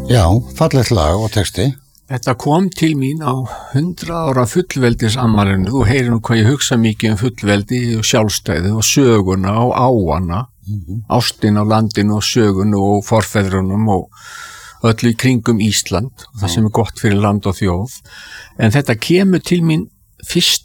Já, fallegt lag og texti. Þetta kom til mín á 100 ára fullveldisammalinu. Þú heyrir nú hvað ég hugsa mikið fullveldi og sjálfstæði og söguna og áana, ástin á landinu og sögunu og forfeðrunum og öllu í kringum Ísland, það sem gott fyrir land og þjóð. En þetta kemur til mín fyrst